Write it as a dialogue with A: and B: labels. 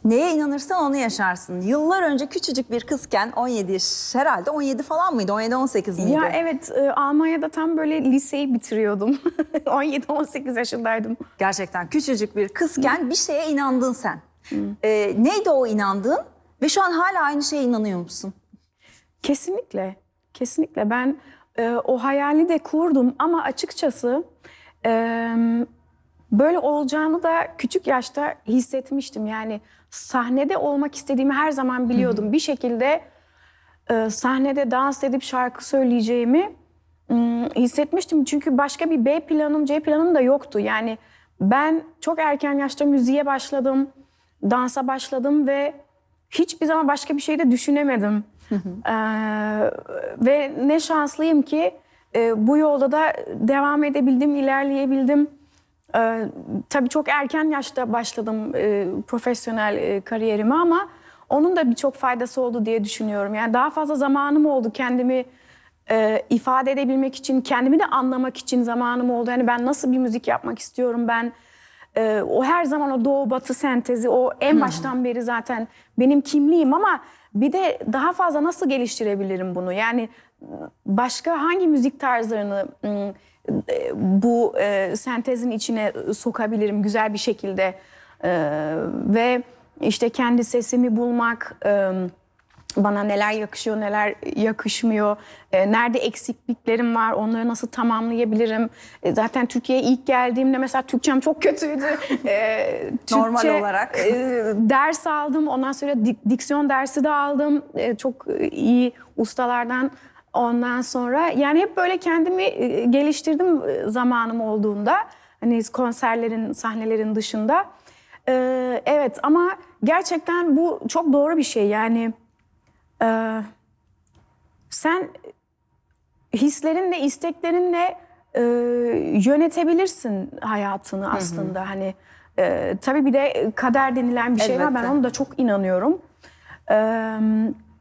A: Neye inanırsan onu yaşarsın. Yıllar önce küçücük bir kızken 17 yaş, herhalde 17 falan mıydı? 17-18 miydi?
B: Ya evet, Almanya'da tam böyle liseyi bitiriyordum. 17-18 yaşındaydım.
A: Gerçekten küçücük bir kızken bir şeye inandın sen. Neydi o inandığın? Ve şu an hala aynı şeye inanıyor musun?
B: Kesinlikle, kesinlikle. Ben o hayali de kurdum ama açıkçası e, böyle olacağını da küçük yaşta hissetmiştim. Yani sahnede olmak istediğimi her zaman biliyordum. Bir şekilde sahnede dans edip şarkı söyleyeceğimi hissetmiştim. Çünkü başka bir B planım, C planım da yoktu. Yani ben çok erken yaşta müziğe başladım, dansa başladım ve hiçbir zaman başka bir şey de düşünemedim. Ve ne şanslıyım ki bu yolda da devam edebildim, ilerleyebildim. Tabii çok erken yaşta başladım profesyonel kariyerime ama onun da birçok faydası oldu diye düşünüyorum. Yani daha fazla zamanım oldu kendimi ifade edebilmek için, kendimi de anlamak için zamanım oldu. Yani ben nasıl bir müzik yapmak istiyorum, ben o her zaman o doğu batı sentezi, o en baştan beri zaten benim kimliğim ama bir de daha fazla nasıl geliştirebilirim bunu? Yani başka hangi müzik tarzlarını bu sentezin içine sokabilirim güzel bir şekilde ve işte kendi sesimi bulmak, bana neler yakışıyor, neler yakışmıyor, nerede eksikliklerim var, onları nasıl tamamlayabilirim. Zaten Türkiye'ye ilk geldiğimde mesela Türkçem çok kötüydü.
A: Normal olarak.
B: Ders aldım, ondan sonra diksiyon dersi de aldım. Çok iyi ustalardan. Ondan sonra yani hep böyle kendimi geliştirdim zamanım olduğunda. Hani konserlerin, sahnelerin dışında. Evet ama gerçekten bu çok doğru bir şey. Yani sen hislerinle, isteklerinle yönetebilirsin hayatını aslında. Hani tabii bir de kader denilen bir şey var. Ben
A: Elbette.
B: onu da çok inanıyorum.